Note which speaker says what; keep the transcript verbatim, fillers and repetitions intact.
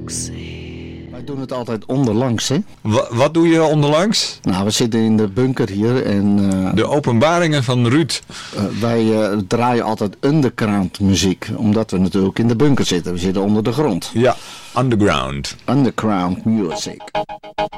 Speaker 1: Wij doen het altijd onderlangs, hè?
Speaker 2: Wa- wat doe je onderlangs?
Speaker 1: Nou, we zitten in de bunker hier en uh,
Speaker 2: De openbaringen van Ruud.
Speaker 1: uh, wij uh, draaien altijd underground muziek. Omdat we natuurlijk in de bunker zitten. We zitten onder de grond.
Speaker 2: Ja, underground.
Speaker 1: Underground music.